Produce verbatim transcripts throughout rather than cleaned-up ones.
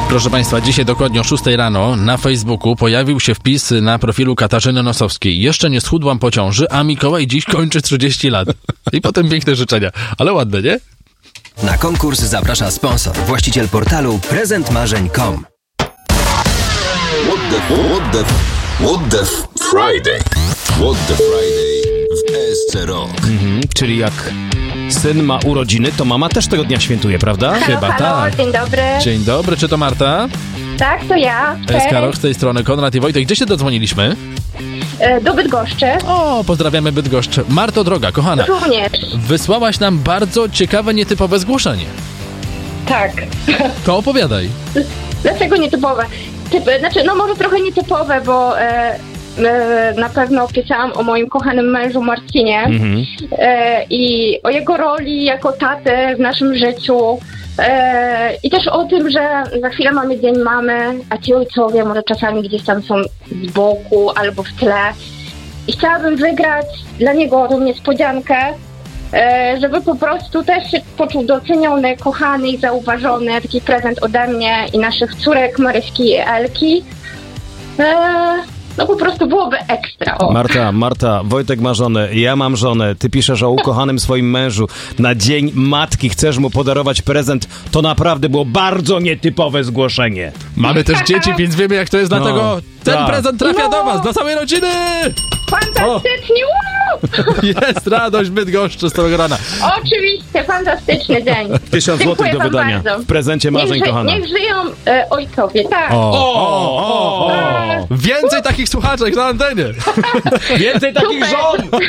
Proszę Państwa, dzisiaj dokładnie o szóstej rano na Facebooku pojawił się wpis na profilu Katarzyny Nosowskiej. Jeszcze nie schudłam po ciąży, a Mikołaj dziś kończy trzydzieści lat. I potem piękne życzenia. Ale ładne, nie? Na konkurs zaprasza sponsor, właściciel portalu prezent marzeń kropka com. What the, what the, what the Friday? What the Friday w E S C Rock. Mhm, czyli jak syn ma urodziny, to mama też tego dnia świętuje, prawda? Halo, Chyba halo, tak. dzień dobry. Dzień dobry, czy to Marta? Tak, to ja. To jest Cześć. Karol, z tej strony Konrad i Wojtek. Gdzie się dodzwoniliśmy? E, Do Bydgoszczy. O, pozdrawiamy Bydgoszcz. Marto, droga, kochana, Również. wysłałaś nam bardzo ciekawe, nietypowe zgłoszenie. Tak. To opowiadaj. Dlaczego nietypowe? Typy, znaczy, no może trochę nietypowe, bo e, e, na pewno pisałam o moim kochanym mężu Marcinie Mhm. e, i o jego roli jako tatę w naszym życiu. E, I też o tym, że za chwilę mamy dzień mamy, a ci ojcowie może czasami gdzieś tam są z boku albo w tle. I chciałabym wygrać dla niego tą niespodziankę, e, żeby po prostu też się poczuł doceniony, kochany i zauważony. Taki prezent ode mnie i naszych córek Maryśki i Elki. E, no po prostu byłoby ekstra. O. Marta, Marta, Wojtek ma żonę, ja mam żonę, ty piszesz o ukochanym swoim mężu. Na dzień matki chcesz mu podarować prezent. To naprawdę było bardzo nietypowe zgłoszenie. Mamy też dzieci, więc wiemy, jak to jest, No, dlatego ten tak. prezent trafia No. do was, dla całej rodziny! Fantastycznie! Woo! Jest radość Bydgoszczy z całego rana. Oczywiście, fantastyczny dzień. Tysiąc złotych Dziękuję do wam wydania bardzo. w prezencie marzeń, niech, ży- kochana. Niech żyją e, ojcowie, tak. O, o, o, o. Więcej takich słuchaczek na antenie. Więcej takich Super. żon!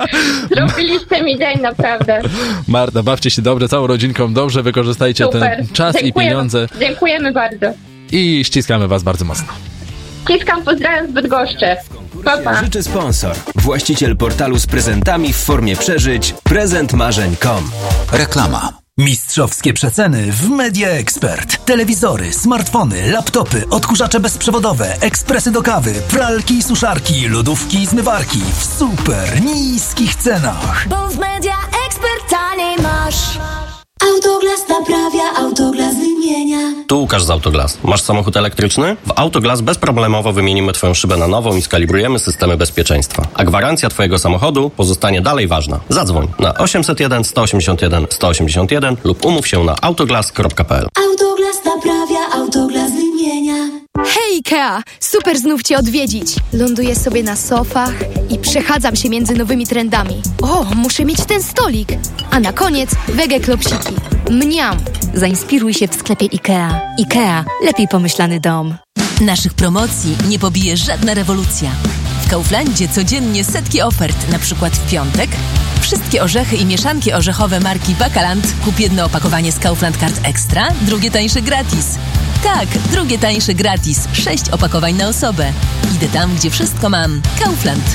Zrobiliście mi dzień, naprawdę. Marta, bawcie się dobrze, całą rodzinką, dobrze wykorzystajcie Super. ten czas Dziękuję, i pieniądze Dziękujemy bardzo. i ściskamy was bardzo mocno. Ściskam, pozdrawiam z Bydgoszczy. Pa, pa. Życzy sponsor, właściciel portalu z prezentami w formie przeżyć prezent marzeń kropka com. Reklama. Mistrzowskie przeceny w Media Expert. Telewizory, smartfony, laptopy, odkurzacze bezprzewodowe, ekspresy do kawy, pralki i suszarki, lodówki i zmywarki w super niskich cenach. Bo w Media Expert taniej masz. Autoglas naprawia, Autoglas wymienia. Tu Łukasz z Autoglas. Masz samochód elektryczny? W Autoglas bezproblemowo wymienimy Twoją szybę na nową i skalibrujemy systemy bezpieczeństwa. A gwarancja Twojego samochodu pozostanie dalej ważna. Zadzwoń na osiemset jeden sto osiemdziesiąt jeden sto osiemdziesiąt jeden lub umów się na autoglas kropka p l. Autoglas naprawia, Autoglas wymienia. Hej Ikea! Super znów Cię odwiedzić. Ląduję sobie na sofach i przechadzam się między nowymi trendami. O, muszę mieć ten stolik. A na koniec wege klopsiki. Mniam! Zainspiruj się w sklepie Ikea. Ikea. Lepiej pomyślany dom. Naszych promocji nie pobije żadna rewolucja. W Kauflandzie codziennie setki ofert, na przykład w piątek. Wszystkie orzechy i mieszanki orzechowe marki Bakaland. Kup jedno opakowanie z Kaufland Card Extra, drugie tańsze gratis. Tak, drugie tańsze gratis. Sześć opakowań na osobę. Idę tam, gdzie wszystko mam. Kaufland.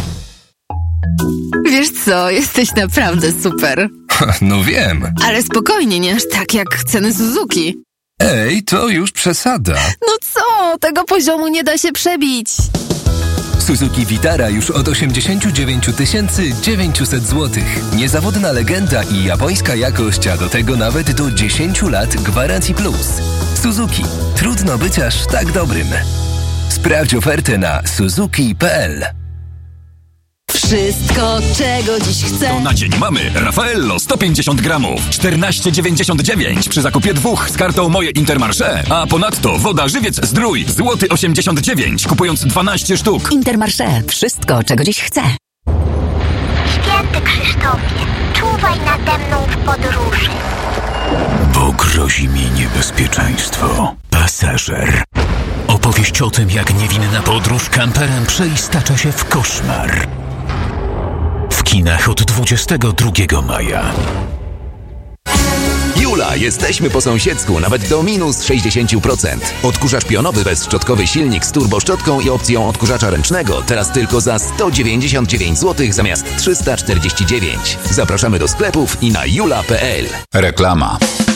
Wiesz co, jesteś naprawdę super. No wiem. Ale spokojnie, nie aż tak jak ceny Suzuki. Ej, to już przesada. No co, tego poziomu nie da się przebić. Suzuki Vitara już od osiemdziesiąt dziewięć tysięcy dziewięćset złotych. Niezawodna legenda i japońska jakość, a do tego nawet do dziesięć lat gwarancji plus. Suzuki. Trudno być aż tak dobrym. Sprawdź ofertę na suzuki kropka p l. Wszystko, czego dziś chcę. To na dzień mamy Raffaello sto pięćdziesiąt gramów, czternaście dziewięćdziesiąt dziewięć przy zakupie dwóch z kartą Moje Intermarché. A ponadto woda Żywiec Zdrój, złoty osiemdziesiąt dziewięć, kupując dwanaście sztuk. Intermarché. Wszystko, czego dziś chcę. Święty Krzysztofie, czuwaj nade mną w podróży. Bo grozi mi niebezpieczeństwo. Pasażer. Opowieść o tym, jak niewinna podróż kamperem przeistacza się w koszmar. W kinach od dwudziestego drugiego maja. Jula, jesteśmy po sąsiedzku, nawet do minus sześćdziesiąt procent. Odkurzacz pionowy bezszczotkowy silnik z turboszczotką i opcją odkurzacza ręcznego teraz tylko za sto dziewięćdziesiąt dziewięć złotych zamiast trzysta czterdzieści dziewięć. Zapraszamy do sklepów i na jula kropka p l. Reklama.